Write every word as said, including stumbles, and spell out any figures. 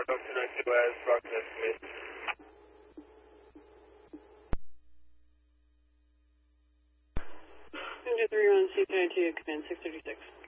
Doctor ninety-two as Rockland Smith. Ninja three one C K T, command six thirty-six.